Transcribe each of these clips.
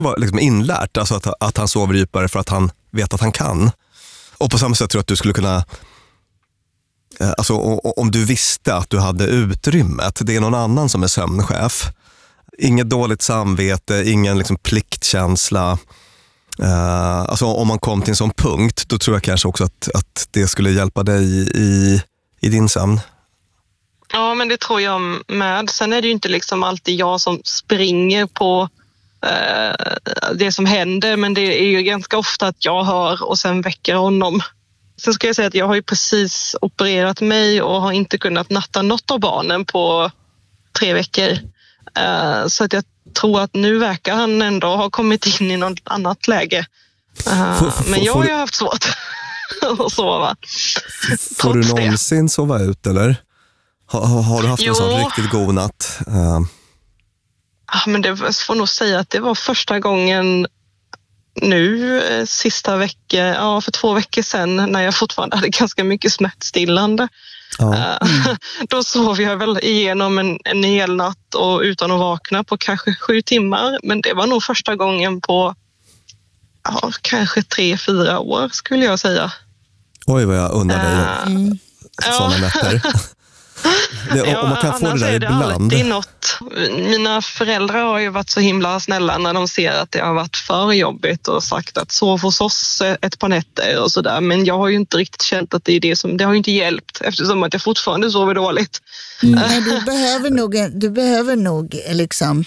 var liksom inlärt, alltså att han sover djupare för att han vet att han kan. Och på samma sätt tror jag att du skulle kunna, alltså om du visste att du hade utrymmet, det är någon annan som är sömnchef. Inget dåligt samvete, ingen liksom pliktkänsla. Alltså om man kom till en sån punkt, då tror jag kanske också att det skulle hjälpa dig i din sömn. Ja, men det tror jag med. Sen är det ju inte liksom alltid jag som springer på det som händer, men det är ju ganska ofta att jag hör och sen väcker honom. Sen ska jag säga att jag har ju precis opererat mig och har inte kunnat natta något av barnen på 3 veckor. Så att jag tror att nu verkar han ändå ha kommit in i något annat läge. Men jag har ju haft svårt att sova. Får du någonsin sova ut, eller? Har du haft en sån riktigt god natt? Ja, men det får nog säga att det var första gången nu sista veckan, för 2 veckor sedan, när jag fortfarande hade ganska mycket smärtstillande. Då sov jag väl igenom en hel natt och utan att vakna på kanske 7 timmar. Men det var nog första gången på kanske 3-4 år skulle jag säga. Oj, vad jag undrar dig sådana nätter. Om man kan få det där ibland. Mina föräldrar har ju varit så himla snälla när de ser att det har varit för jobbigt och sagt att sov hos oss ett par nätter och sådär. Men jag har ju inte riktigt känt att det är det som, det har ju inte hjälpt eftersom att jag fortfarande sover dåligt. Nej, du behöver nog liksom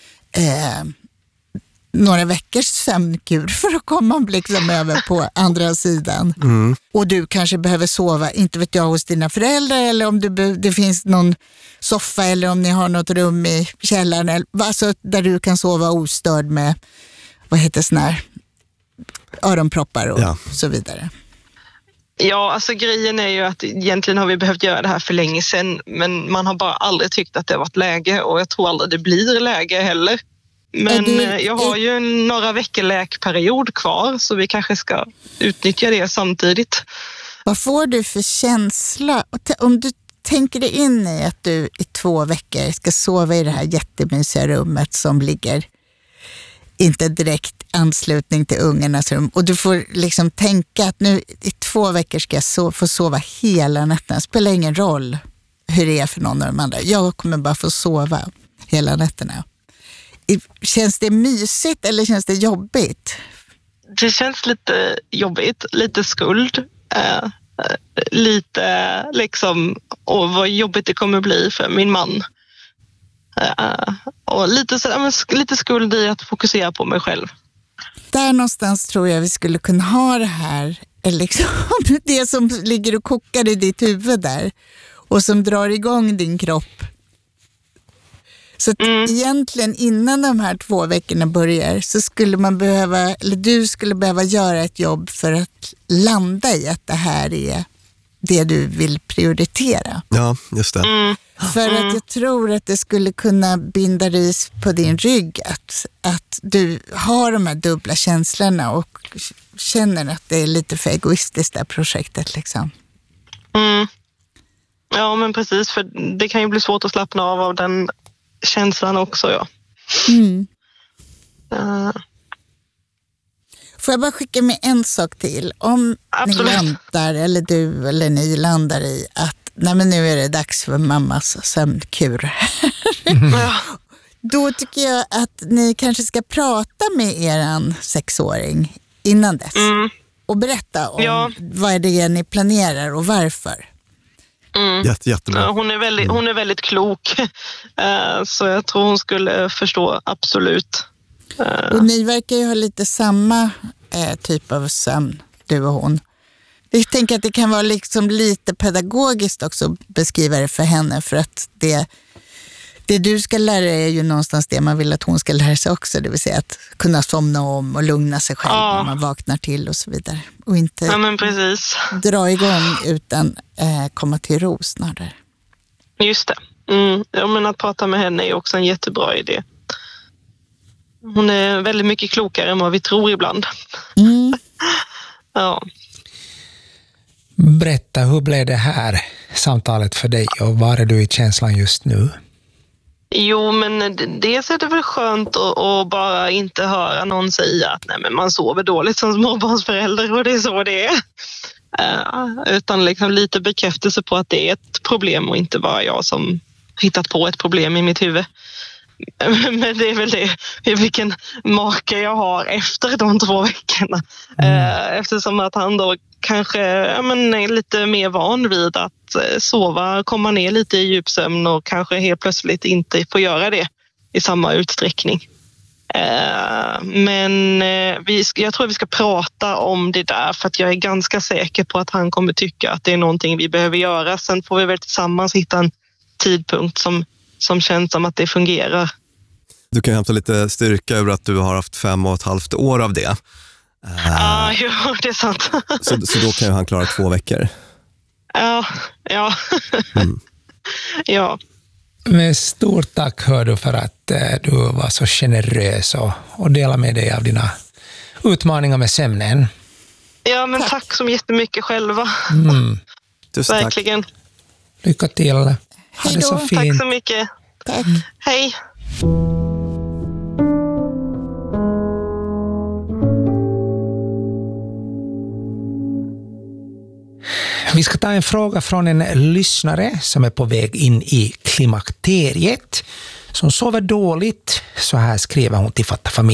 några veckors sömnkur för att komma liksom över på andra sidan. Och du kanske behöver sova, inte vet jag, hos dina föräldrar, eller om det finns någon soffa, eller om ni har något rum i källaren, alltså där du kan sova ostörd med, vad heter sån här, öronproppar och så vidare. Ja, alltså grejen är ju att egentligen har vi behövt göra det här för länge sedan, men man har bara aldrig tyckt att det har varit läge, och jag tror aldrig det blir läge heller. Men jag har ju några veckor läkperiod kvar, så vi kanske ska utnyttja det samtidigt. Vad får du för känsla om du tänker dig in i att du i 2 veckor ska sova i det här jättemysiga rummet som ligger inte direkt anslutning till ungarnas rum, och du får liksom tänka att nu i 2 veckor ska jag få sova hela natten. Det spelar ingen roll hur det är för någon av de andra. Jag kommer bara få sova hela nätterna. Känns det mysigt eller känns det jobbigt? Det känns lite jobbigt, lite skuld, lite liksom, och vad jobbigt det kommer bli för min man. Och lite skuld i att fokusera på mig själv. Där någonstans tror jag vi skulle kunna ha det här, liksom, det som ligger och kokar i ditt huvud där och som drar igång din kropp. Så att egentligen innan de här 2 veckorna börjar så skulle man behöva, eller du skulle behöva göra ett jobb för att landa i att det här är det du vill prioritera. Ja, just det. För att jag tror att det skulle kunna binda ris på din rygg att du har de här dubbla känslorna och känner att det är lite för egoistiskt det här projektet liksom. Ja, men precis, för det kan ju bli svårt att slappna av den känslan också, ja. Får jag bara skicka med en sak till? Om Absolut. Ni landar, eller du eller ni landar i att nej, men nu är det dags för mammas sömnkur. Då tycker jag att ni kanske ska prata med eran 6-åring innan dess. Och berätta om vad är det ni planerar och varför. Jättebra. Ja, hon är väldigt klok. Så jag tror hon skulle förstå, absolut. Och ni verkar ju ha lite samma typ av sömn, du och hon. Jag tänker att det kan vara liksom lite pedagogiskt också att beskriva det för henne, för att det du ska lära dig är ju någonstans det man vill att hon ska lära sig också, det vill säga att kunna somna om och lugna sig själv när man vaknar till och så vidare. Och inte men precis. dra igång utan komma till ro snarare. Just det. Ja, men att prata med henne är också en jättebra idé. Hon är väldigt mycket klokare än vad vi tror ibland. Ja. Berätta, hur blev det här samtalet för dig och var är du i känslan just nu? Jo, men dels är det väl skönt att bara inte höra någon säga att nej, men man sover dåligt som småbarnsförälder och det är så det är. Utan liksom lite bekräftelse på att det är ett problem och inte bara jag som hittat på ett problem i mitt huvud. Men det är väl det, vilken make jag har efter de 2 veckorna. Eftersom att han då kanske är lite mer van vid att sova, komma ner lite i djupsömn och kanske helt plötsligt inte får göra det i samma utsträckning. Men jag tror vi ska prata om det där, för att jag är ganska säker på att han kommer tycka att det är någonting vi behöver göra. Sen får vi väl tillsammans hitta en tidpunkt som känns som att det fungerar. Du kan hämta lite styrka över att du har haft 5,5 år av det. Jo, det är sant. Så då kan ju han klara 2 veckor. Ja. Ja. Men stort tack hör du för att du var så generös och delade med dig av dina utmaningar med sömnen. Ja, men tack så jättemycket själva. Verkligen. Tack. Lycka till. Ha det så fint. Tack så mycket. Tack. Hej. Vi ska ta en fråga från en lyssnare som är på väg in i klimakteriet, som sover dåligt. Så här skriver hon till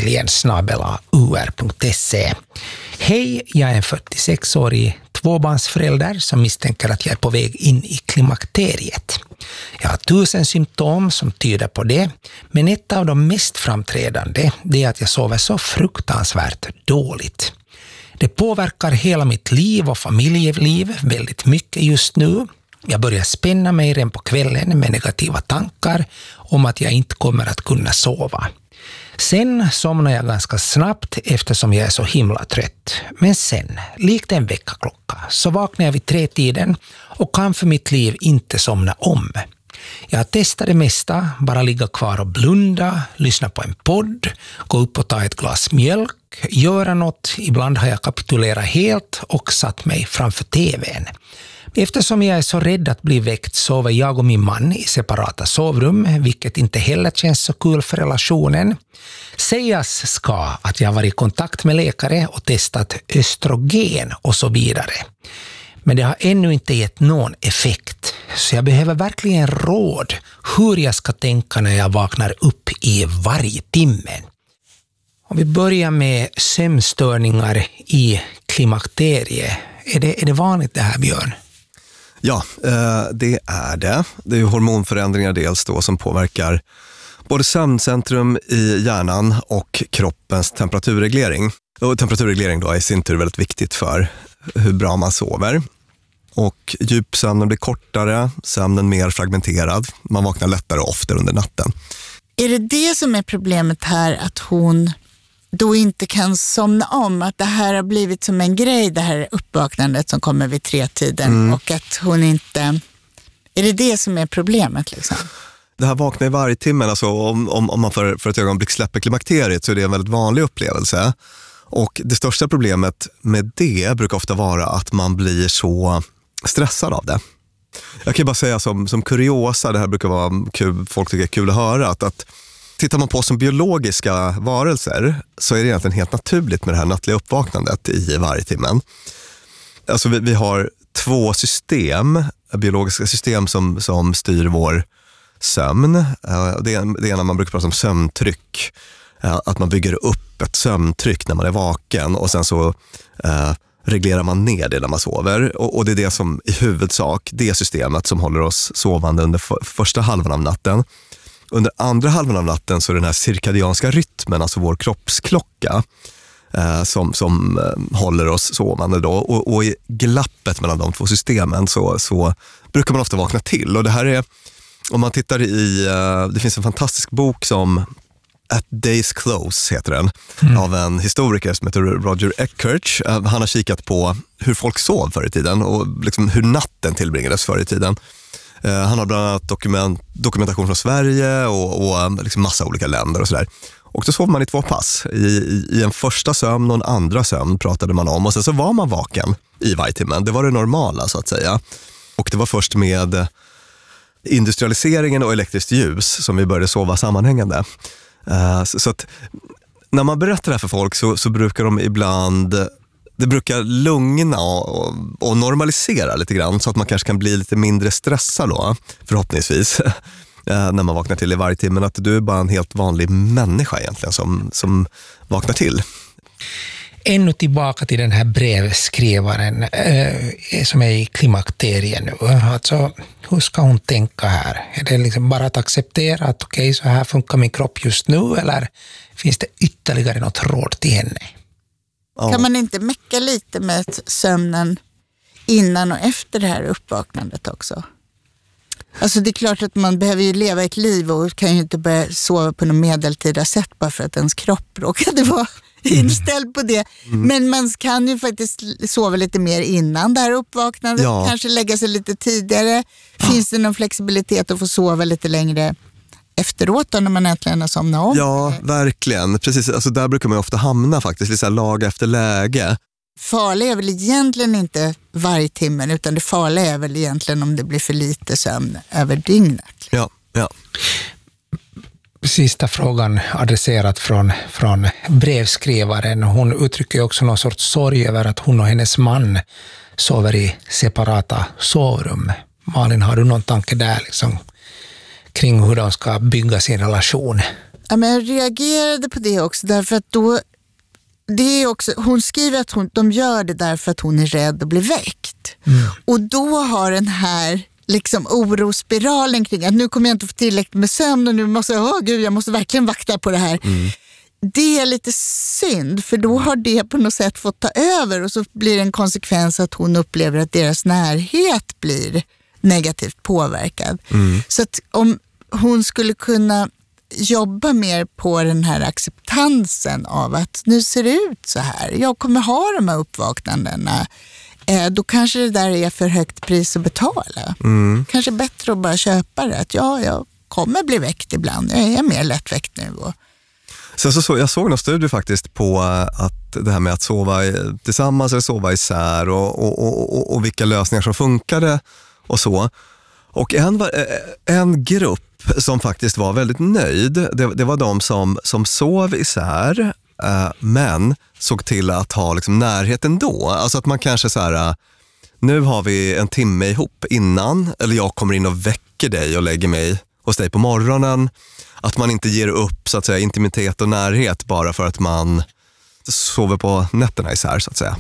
fattafamiljen@ur.se. Hej, jag är en 46-årig tvåbarnsförälder som misstänker att jag är på väg in i klimakteriet. Jag har 1000 symptom som tyder på det, men ett av de mest framträdande är att jag sover så fruktansvärt dåligt. Det påverkar hela mitt liv och familjeliv väldigt mycket just nu. Jag börjar spänna mig redan på kvällen med negativa tankar om att jag inte kommer att kunna sova. Sen somnar jag ganska snabbt eftersom jag är så himla trött. Men sen, likt en väckarklocka, så vaknar jag vid 3-tiden och kan för mitt liv inte somna om. Jag har testat det mesta, bara ligga kvar och blunda, lyssna på en podd, gå upp och ta ett glas mjölk, göra något. Ibland har jag kapitulerat helt och satt mig framför tvn. Eftersom jag är så rädd att bli väckt sover jag och min man i separata sovrum, vilket inte heller känns så kul för relationen. Sägas ska att jag har varit i kontakt med läkare och testat östrogen och så vidare. Men det har ännu inte gett någon effekt, så jag behöver verkligen råd hur jag ska tänka när jag vaknar upp i varje timme. Om vi börjar med sömnstörningar i klimakteriet. Är det vanligt det här, Björn? Ja, det är det. Det är hormonförändringar dels då som påverkar både sömncentrum i hjärnan och kroppens temperaturreglering. Och temperaturreglering då är i sin tur väldigt viktigt för hur bra man sover. Och djupsömnen blir kortare, sömnen mer fragmenterad. Man vaknar lättare och oftare under natten. Är det som är problemet här, att hon då inte kan somna om? Att det här har blivit som en grej, det här uppvaknandet som kommer vid 3-tiden och att hon inte... Är det som är problemet liksom? Det här vakna i varje timme, alltså om man för ett ögonblick släpper klimakteriet, så är det en väldigt vanlig upplevelse. Och det största problemet med det brukar ofta vara att man blir så stressad av det. Jag kan bara säga som kuriosa, det här brukar vara kul, folk tycker det är kul att höra, att tittar man på oss som biologiska varelser så är det egentligen helt naturligt med det här nattliga uppvaknandet i varje timmen. Alltså vi har 2 system, biologiska system som styr vår sömn. Det ena man brukar prata om sömntryck. Att man bygger upp ett sömntryck när man är vaken och sen så reglerar man ner det när man sover. Och det är det som i huvudsak, det systemet som håller oss sovande under första halvan av natten. Under andra halvan av natten så är den här cirkadianska rytmen, alltså vår kroppsklocka, som håller oss sovande då. Och i glappet mellan de 2 systemen så brukar man ofta vakna till. Och det här är, om man tittar det finns en fantastisk bok som At Day's Close heter den, av en historiker som heter Roger Eckhart. Han har kikat på hur folk sov förr i tiden och liksom hur natten tillbringades förr i tiden. Han har bland annat dokumentation från Sverige och liksom massa olika länder och sådär. Och då sov man i 2 pass. I en första sömn och en andra sömn pratade man om. Och sen så var man vaken i varje timmen. Det var det normala så att säga. Och det var först med industrialiseringen och elektriskt ljus som vi började sova sammanhängande. Så att när man berättar det här för folk så brukar de ibland, det brukar lugna och normalisera lite grann så att man kanske kan bli lite mindre stressad då, förhoppningsvis, när man vaknar till i varje timme. Att du är bara en helt vanlig människa egentligen som vaknar till. Ännu tillbaka till den här brevskrivaren som är i klimakteriet nu. Alltså, hur ska hon tänka här? Är det liksom bara att acceptera att okej, så här funkar min kropp just nu, eller finns det ytterligare något råd till henne? Ja. Kan man inte mecka lite med sömnen innan och efter det här uppvaknandet också? Alltså det är klart att man behöver ju leva ett liv och kan ju inte börja sova på något medeltida sätt bara för att ens kropp råkade vara inställd på det. Men man kan ju faktiskt sova lite mer innan det här uppvaknandet. Ja. Kanske lägga sig lite tidigare. Finns det någon flexibilitet att få sova lite längre efteråt då, när man äntligen har somnat om? Ja, verkligen. Precis, alltså där brukar man ofta hamna faktiskt, lite så här lag efter läge. Farlig är väl egentligen inte varje timme, utan det farliga är väl egentligen om det blir för lite sömn över dygnet. Ja. Sista frågan adresserat från brevskrivaren. Hon uttrycker också någon sorts sorg över att hon och hennes man sover i separata sovrum. Malin, har du någon tanke där liksom kring hur de ska bygga sin relation? Ja, men jag reagerade på det också, därför att då det är också, hon skriver att de gör det därför att hon är rädd att bli väckt. Och då har den här liksom orospiralen kring att nu kommer jag inte få tillräckligt med sömn och nu måste jag måste verkligen vakta på det här. Det är lite synd, för då har det på något sätt fått ta över och så blir det en konsekvens att hon upplever att deras närhet blir negativt påverkad. Så att om hon skulle kunna jobba mer på den här acceptansen av att nu ser det ut så här. Jag kommer ha de här uppvaknandena. Då kanske det där är för högt pris att betala. Kanske bättre att bara köpa det. Att jag kommer bli väckt ibland. Jag är mer lättväckt nu. Så jag såg någon studie faktiskt på att det här med att sova tillsammans eller sova isär och vilka lösningar som funkade och så. Och en grupp som faktiskt var väldigt nöjd, det var de som sov isär men såg till att ha liksom närheten då. Alltså att man kanske så här, nu har vi en timme ihop innan, eller jag kommer in och väcker dig och lägger mig hos dig på morgonen. Att man inte ger upp så att säga intimitet och närhet bara för att man sover på nätterna isär så att säga.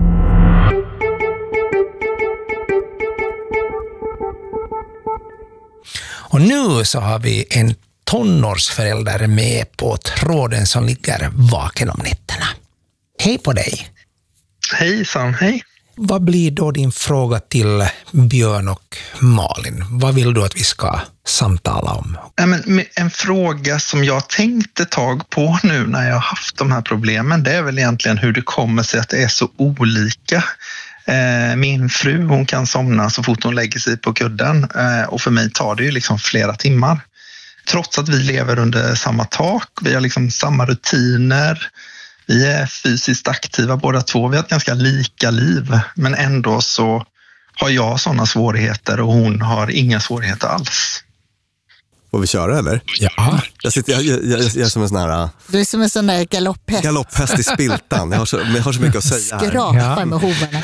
Och nu så har vi en tonårsförälder med på tråden som ligger vaken om nätterna. Hej på dig! Hejsan, hej! Vad blir då din fråga till Björn och Malin? Vad vill du att vi ska samtala om? En fråga som jag tänkte tag på nu när jag har haft de här problemen, det är väl egentligen hur det kommer sig att det är så olika. Min fru, hon kan somna så fort hon lägger sig på kudden och för mig tar det ju liksom flera timmar. Trots att vi lever under samma tak, vi har liksom samma rutiner, vi är fysiskt aktiva båda två, vi har ett ganska lika liv, men ändå så har jag sådana svårigheter och hon har inga svårigheter alls. Får vi köra eller? Ja. Jag är som en sån här... Du är som en sån där galopphäst. Galopphäst i spiltan. Jag har så mycket att säga här. Skrapar med hovarna.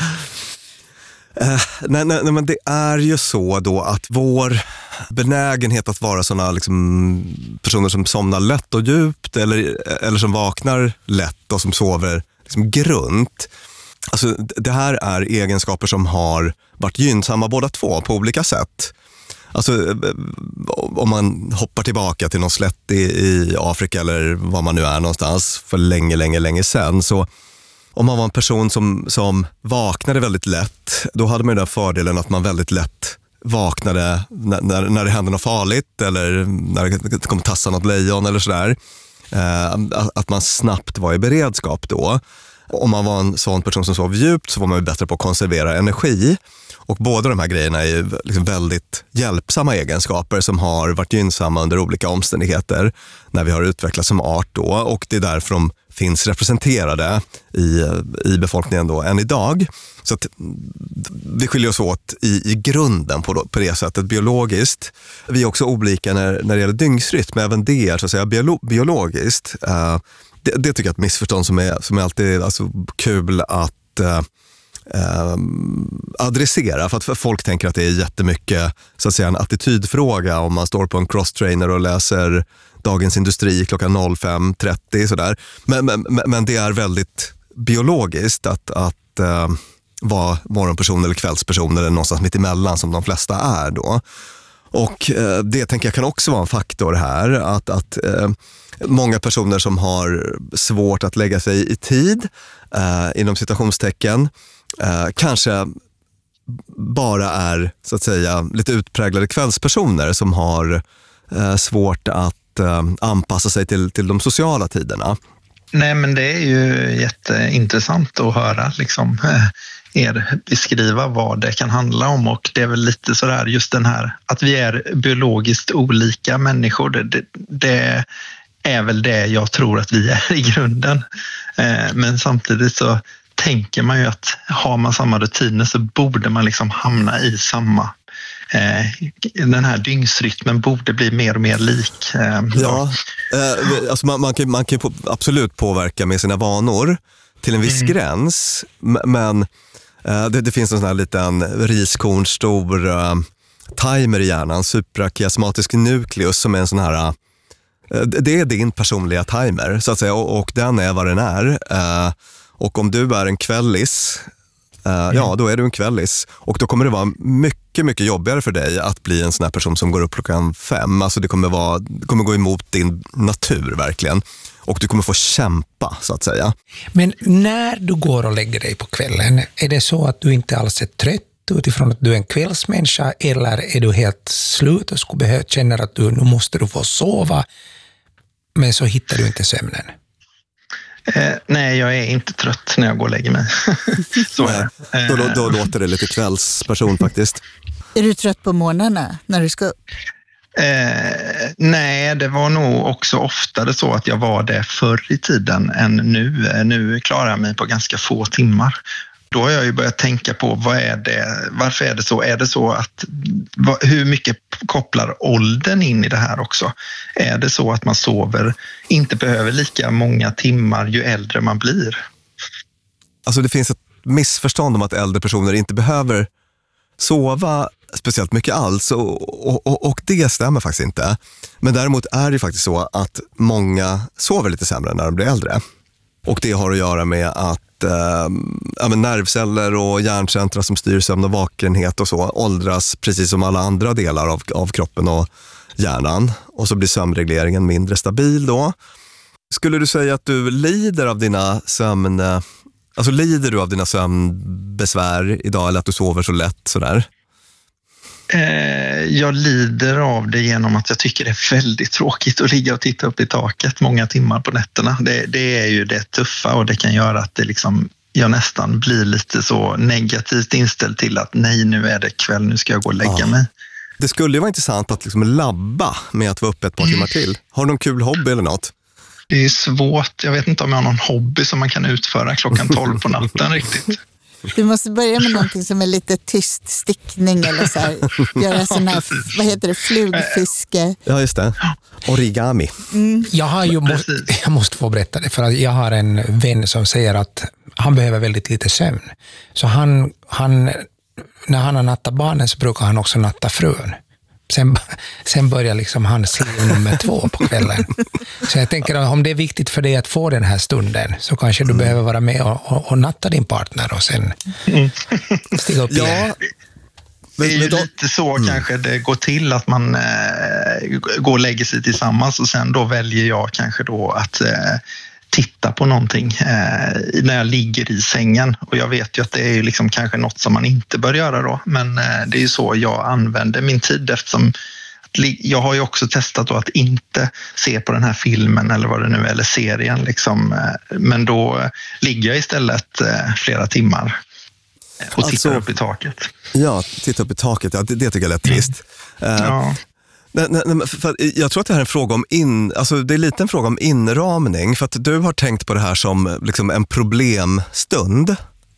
Nej, men det är ju så då att vår benägenhet att vara såna liksom personer som somnar lätt och djupt eller som vaknar lätt och som sover liksom grunt. Alltså det här är egenskaper som har varit gynnsamma båda två på olika sätt. Alltså om man hoppar tillbaka till någon slätt i Afrika eller var man nu är någonstans för länge sedan, så om man var en person som vaknade väldigt lätt, då hade man den fördelen att man väldigt lätt vaknade när det hände något farligt eller när det kom tassa något lejon eller sådär. Att man snabbt var i beredskap då. Om man var en sån person som sov djupt så var man ju bättre på att konservera energi. Och båda de här grejerna är ju liksom väldigt hjälpsamma egenskaper som har varit gynnsamma under olika omständigheter när vi har utvecklats som art då. Och det är därför de finns representerade i befolkningen då än idag. Så att vi skiljer oss åt i grunden på det sättet biologiskt. Vi är också olika när det gäller dygnsrytm, men även det är så att säga biologiskt. Det tycker jag är ett missförstånd som är alltid alltså, kul att adressera, för att folk tänker att det är jättemycket så att säga en attitydfråga om man står på en crosstrainer och läser Dagens Industri klockan 05.30 sådär. Men det är väldigt biologiskt att vara morgonperson eller kvällsperson eller någonstans mitt emellan som de flesta är då. Och det tänker jag kan också vara en faktor här, att många personer som har svårt att lägga sig i tid inom citationstecken kanske bara är så att säga lite utpräglade kvällspersoner som har svårt att anpassa sig till de sociala tiderna. Nej, men det är ju jätteintressant att höra liksom, er beskriva vad det kan handla om, och det är väl lite sådär just den här att vi är biologiskt olika människor, det är väl det jag tror att vi är i grunden. Men samtidigt så tänker man ju att har man samma rutiner så borde man liksom hamna i samma den här dygnsrytmen borde bli mer och mer lik. Alltså man kan absolut påverka med sina vanor till en viss gräns, men det finns en sån här liten riskornstor timer i hjärnan, suprachiasmatisk nucleus, som är en sån här det är din personliga timer så att säga, och den är vad den är. Och om du är en kvällis, då är du en kvällis. Och då kommer det vara mycket, mycket jobbigare för dig att bli en sån här person som går upp klockan 5. Alltså det kommer gå emot din natur verkligen. Och du kommer få kämpa så att säga. Men när du går och lägger dig på kvällen, är det så att du inte alls är trött utifrån att du är en kvällsmänniska, eller är du helt slut och känner att nu måste du få sova, men så hittar du inte sömnen? Nej, jag är inte trött när jag går och lägger mig. Så är det. Då låter det lite kvällsperson faktiskt. Är du trött på morgnarna när du ska upp? Nej, det var nog också oftare så att jag var det förr i tiden än nu. Nu klarar jag mig på ganska få timmar. Då har jag ju börjat tänka på varför är det så? Är det så att hur mycket kopplar åldern in i det här också? Är det så att man inte behöver lika många timmar ju äldre man blir? Alltså det finns ett missförstånd om att äldre personer inte behöver sova speciellt mycket alls, och det stämmer faktiskt inte. Men däremot är det faktiskt så att många sover lite sämre när de blir äldre. Och det har att göra med att nervceller och hjärncentra som styr sömn och vakenhet och så åldras precis som alla andra delar av kroppen och hjärnan. Och så blir sömnregleringen mindre stabil då. Skulle du säga att du lider av dina sömnbesvär idag, eller att du sover så lätt sådär? Jag lider av det genom att jag tycker det är väldigt tråkigt att ligga och titta upp i taket många timmar på nätterna. Det är ju det tuffa, och det kan göra att det liksom, jag nästan blir lite så negativt inställd till att nej, nu är det kväll, nu ska jag gå och lägga mig. Det skulle ju vara intressant att liksom labba med att vara uppe ett par timmar till. Har du någon kul hobby eller något? Det är svårt. Jag vet inte om jag har någon hobby som man kan utföra klockan 12 på natten riktigt. Du måste börja med någonting som är lite tyst stickning eller så här, göra sån här, vad heter det, flugfiske. Ja, just det. Origami. Jag måste få berätta det, för att jag har en vän som säger att han behöver väldigt lite sömn. Så han när han har nattat barnen så brukar han också natta frun. Sen börjar liksom hans liv nummer 2 på kvällen. Så jag tänker att om det är viktigt för dig att få den här stunden, så kanske du behöver vara med och natta din partner och sen stiga upp igen. Det är ju lite så kanske det går till, att man går och lägger sig tillsammans, och sen då väljer jag kanske då att titta på någonting när jag ligger i sängen. Och jag vet ju att det är ju liksom kanske något som man inte bör göra då, men det är ju så jag använder min tid, eftersom jag har ju också testat då att inte se på den här filmen eller vad det nu är, eller serien liksom, men då ligger jag istället flera timmar och tittar upp i taket. Ja, titta upp i taket, ja, det tycker jag är lätt trist. Ja. Nej, för jag tror att det här är en fråga om det är lite en fråga om inramning, för att du har tänkt på det här som liksom en problemstund.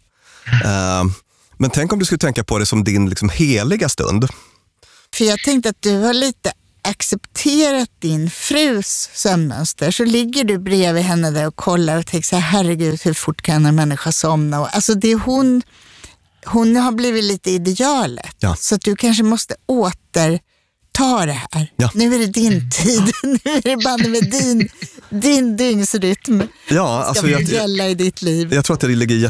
Men tänk om du skulle tänka på det som din liksom heliga stund. För jag tänkte att du har lite accepterat din frus sömnmönster, så ligger du bredvid henne där och kollar och tänker så här, herregud, hur fort kan en människa somna? Och, alltså det är hon har blivit lite idealet. Ja. Så att du kanske måste återta det här. Ja. Nu är det din tid. Nu är det bara med din dygnsrytm. Ja, alltså gälla i ditt liv. Jag tror att det ligger